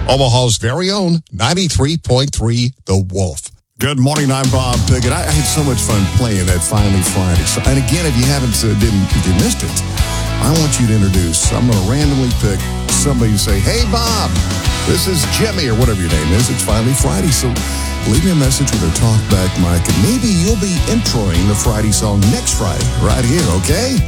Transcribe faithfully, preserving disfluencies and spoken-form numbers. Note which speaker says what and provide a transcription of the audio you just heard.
Speaker 1: Omaha's very own ninety-three point three The Wolf.
Speaker 2: Good morning, I'm Bob Pickett. I, I had so much fun playing that Finally Friday. So, and again, if you haven't, uh, didn't, if you missed it, I want you to introduce, I'm going to randomly pick somebody and say, hey, Bob, this is Jimmy, or whatever your name is. It's Finally Friday. So leave me a message with a talkback mic, and maybe you'll be introing the Friday song next Friday, right here, okay?